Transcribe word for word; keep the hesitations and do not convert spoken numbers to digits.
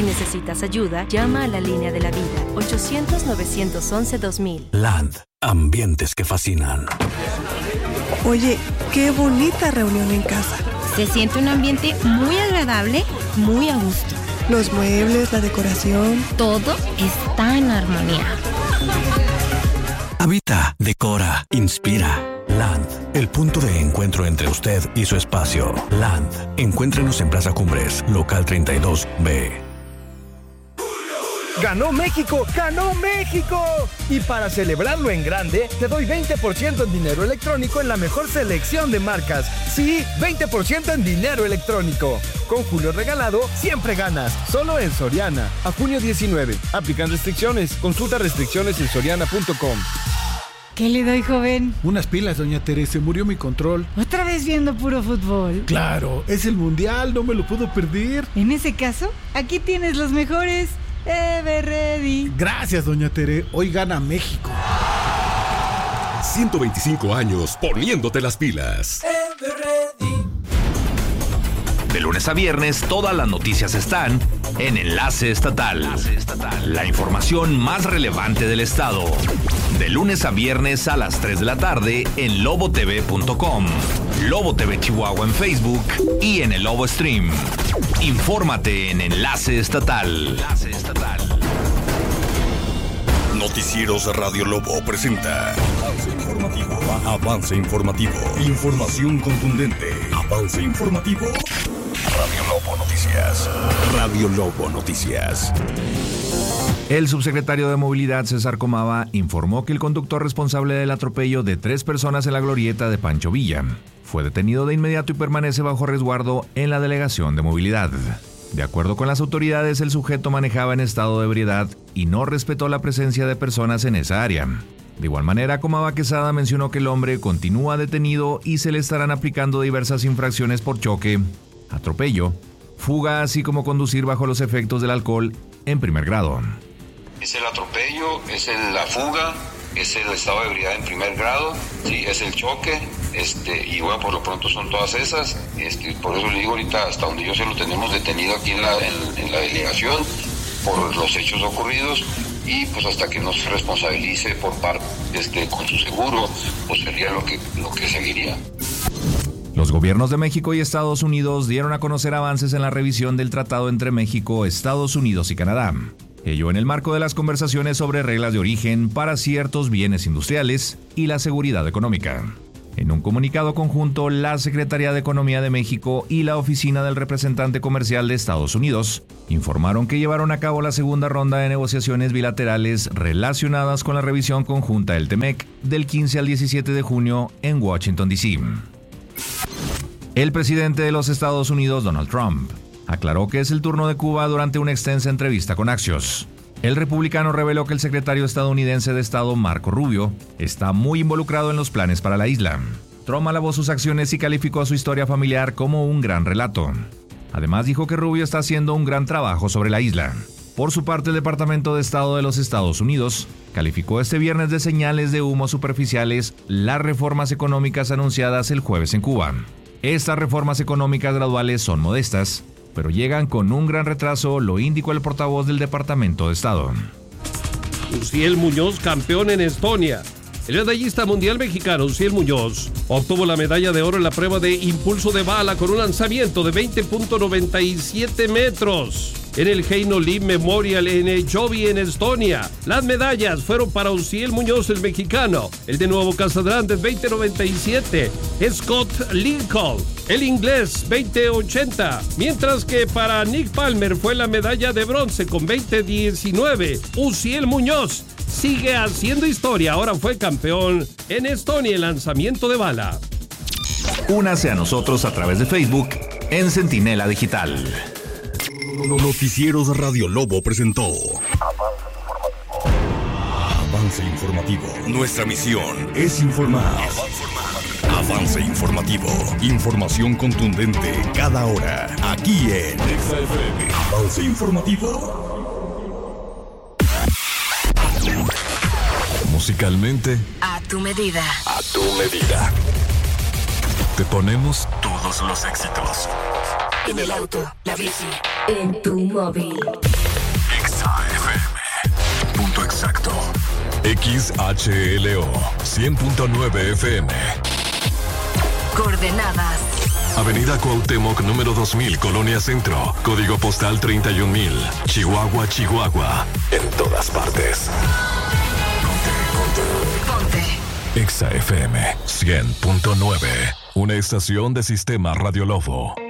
necesitas ayuda, llama a la línea de la vida, ochocientos, novecientos once, dos mil. Land, ambientes que fascinan. Oye, qué bonita reunión en casa. Se siente un ambiente muy agradable, muy a gusto. Los muebles, la decoración. Todo está en armonía. Habita, decora, inspira. Land, el punto de encuentro entre usted y su espacio. Land, encuéntrenos en Plaza Cumbres, local treinta y dos B. ¡Ganó México! ¡Ganó México! Y para celebrarlo en grande, te doy veinte por ciento en dinero electrónico en la mejor selección de marcas. Sí, veinte por ciento en dinero electrónico. Con Julio Regalado, siempre ganas. Solo en Soriana. A junio diecinueve. Aplican restricciones. Consulta restricciones en soriana punto com. ¿Qué le doy, joven? Unas pilas, doña Teresa, murió mi control. ¿Otra vez viendo puro fútbol? Claro, es el mundial, no me lo puedo perder. En ese caso, aquí tienes los mejores. Everready. Gracias, doña Tere, hoy gana México. ciento veinticinco años poniéndote las pilas. Everready. De lunes a viernes, todas las noticias están en Enlace Estatal. Enlace Estatal. La información más relevante del estado. De lunes a viernes a las tres de la tarde en lobo t v punto com, Lobo T V Chihuahua en Facebook y en el Lobo Stream. Infórmate en Enlace Estatal. Enlace Estatal. Noticieros Radio Lobo presenta Avance Informativo. Avance Informativo. Información contundente. Avance Informativo. Radio Lobo Noticias. Radio Lobo Noticias. El subsecretario de Movilidad, César Comava, informó que el conductor responsable del atropello de tres personas en la glorieta de Pancho Villa fue detenido de inmediato y permanece bajo resguardo en la Delegación de Movilidad. De acuerdo con las autoridades, el sujeto manejaba en estado de ebriedad y no respetó la presencia de personas en esa área. De igual manera, Comava Quesada mencionó que el hombre continúa detenido y se le estarán aplicando diversas infracciones por choque, atropello, fuga, así como conducir bajo los efectos del alcohol en primer grado. Es el atropello, es el, la fuga, es el estado de ebriedad en primer grado, sí, es el choque, este, y bueno, por lo pronto son todas esas, este, por eso le digo ahorita, hasta donde yo sé lo tenemos detenido aquí en la, en, en la delegación por los hechos ocurridos, y pues hasta que nos responsabilice por parte, este, con su seguro, pues sería lo que, lo que seguiría. Los gobiernos de México y Estados Unidos dieron a conocer avances en la revisión del tratado entre México, Estados Unidos y Canadá. Ello en el marco de las conversaciones sobre reglas de origen para ciertos bienes industriales y la seguridad económica. En un comunicado conjunto, la Secretaría de Economía de México y la Oficina del Representante Comercial de Estados Unidos informaron que llevaron a cabo la segunda ronda de negociaciones bilaterales relacionadas con la revisión conjunta del TEMEC del quince al diecisiete de junio en Washington, D C El presidente de los Estados Unidos, Donald Trump, aclaró que es el turno de Cuba durante una extensa entrevista con Axios. El republicano reveló que el secretario estadounidense de Estado, Marco Rubio, está muy involucrado en los planes para la isla. Trump alabó sus acciones y calificó a su historia familiar como un gran relato. Además, dijo que Rubio está haciendo un gran trabajo sobre la isla. Por su parte, el Departamento de Estado de los Estados Unidos calificó este viernes de señales de humo superficiales las reformas económicas anunciadas el jueves en Cuba. Estas reformas económicas graduales son modestas, pero llegan con un gran retraso, lo indicó el portavoz del Departamento de Estado. Uciel Muñoz, campeón en Estonia. El medallista mundial mexicano Uciel Muñoz obtuvo la medalla de oro en la prueba de impulso de bala con un lanzamiento de veinte punto noventa y siete metros en el Heino Lim Memorial en Jovi, en Estonia. Las medallas fueron para Uciel Muñoz, el mexicano, el de Nuevo Casadrantes veinte noventa y siete, Scott Lincoln, el inglés veinte ochenta, mientras que para Nick Palmer fue la medalla de bronce con veinte diecinueve. Uciel Muñoz sigue haciendo historia, ahora fue campeón en Estonia en lanzamiento de bala. Únase a nosotros a través de Facebook en Centinela Digital. Noticieros Radio Lobo presentó Avance Informativo. Nuestra misión es informar. Avance Informativo. Información contundente cada hora. Aquí en Avance Informativo. Musicalmente, A tu medida. a tu medida. Te ponemos Todos los éxitos. en el auto, la bici, en tu móvil. Exa F M. Punto exacto. X H L O cien punto nueve F M. Coordenadas. Avenida Cuauhtémoc, número dos mil, Colonia Centro. Código postal treinta y un mil. Chihuahua, Chihuahua. En todas partes. Ponte. Exa F M cien punto nueve. Una estación de Sistema Radio Lobo.